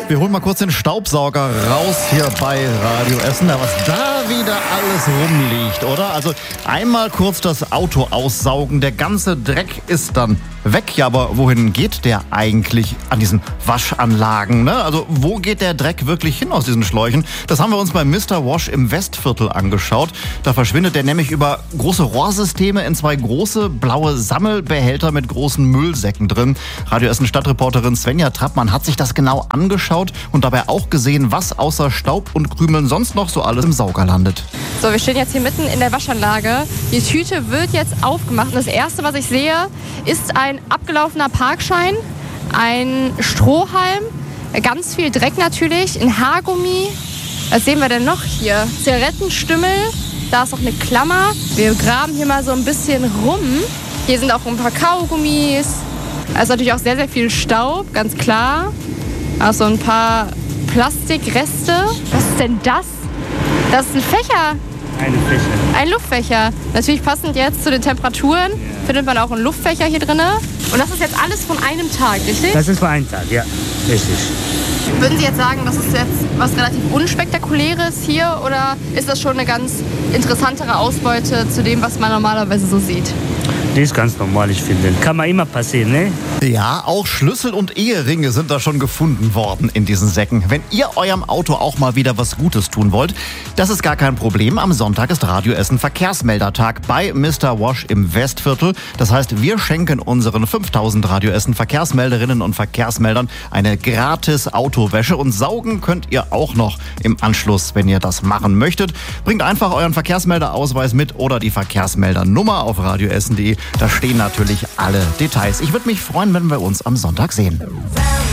Wir holen mal kurz den Staubsauger raus hier bei Radio Essen. Ja, was da wieder alles rumliegt, oder? Also einmal kurz das Auto aussaugen, der ganze Dreck ist dann weg. Ja, aber wohin geht der eigentlich an diesen Waschanlagen? Ne? Also wo geht der Dreck wirklich hin aus diesen Schläuchen? Das haben wir uns bei Mr. Wash im Westviertel angeschaut. Da verschwindet der nämlich über große Rohrsysteme in zwei große blaue Sammelbehälter mit großen Müllsäcken drin. Radio Essen Stadtreporterin Svenja Trappmann hat sich das genau angeschaut und dabei auch gesehen, was außer Staub und Krümeln sonst noch so alles im Sauger landet. So, wir stehen jetzt hier mitten in der Waschanlage. Die Tüte wird jetzt aufgemacht und das Erste, was ich sehe, ist ein abgelaufener Parkschein, ein Strohhalm, ganz viel Dreck natürlich, ein Haargummi. Was sehen wir denn noch hier? Zigarettenstümmel, da ist auch eine Klammer. Wir graben hier mal so ein bisschen rum. Hier sind auch ein paar Kaugummis. Da ist natürlich auch sehr, sehr viel Staub, ganz klar. Auch so ein paar Plastikreste. Was ist denn das? Das ist ein Fächer. Eine Fächer. Ein Luftfächer. Natürlich passend jetzt zu den Temperaturen findet man auch einen Luftfächer hier drin. Und das ist jetzt alles von einem Tag, richtig? Das ist für einen Tag, ja, richtig. Würden Sie jetzt sagen, das ist jetzt was relativ Unspektakuläres hier oder ist das schon eine ganz interessantere Ausbeute zu dem, was man normalerweise so sieht? Die ist ganz normal, ich finde. Kann man immer passieren, ne? Ja, auch Schlüssel und Eheringe sind da schon gefunden worden in diesen Säcken. Wenn ihr eurem Auto auch mal wieder was Gutes tun wollt, das ist gar kein Problem. Am Sonntag ist Radio Essen Verkehrsmeldertag bei Mr. Wash im Westviertel. Das heißt, wir schenken unseren 5000 Radio Essen Verkehrsmelderinnen und Verkehrsmeldern eine gratis Autowäsche und saugen könnt ihr auch noch im Anschluss, wenn ihr das machen möchtet. Bringt einfach euren Verkehrsmelderausweis mit oder die Verkehrsmeldernummer auf radioessen.de. Da stehen natürlich alle Details. Ich würde mich freuen, wenn wir uns am Sonntag sehen.